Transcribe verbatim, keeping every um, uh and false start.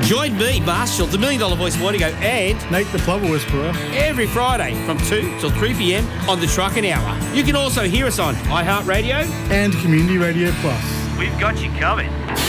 Join me, Marshall, the Million Dollar Voice Morningo, and Nate the Plover Whisperer every Friday from two till three p.m. on the Trucking Hour. You can also hear us on iHeartRadio and Community Radio Plus. We've got you covered.